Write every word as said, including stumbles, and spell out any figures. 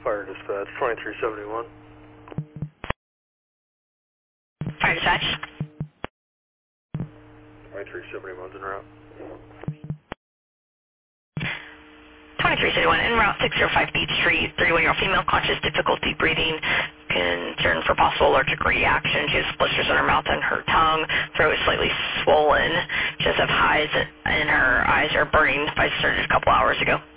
Fire dispatch, twenty-three seventy-one. Fire dispatch. twenty-three seventy-one's en route. twenty-three seventy-one, en route six oh five Beach Street, thirty-one-year-old female, conscious, difficulty breathing, concern for possible allergic reaction. She has blisters on her mouth and her tongue, throat is slightly swollen. She does have highs and her eyes are burning. I started a couple hours ago.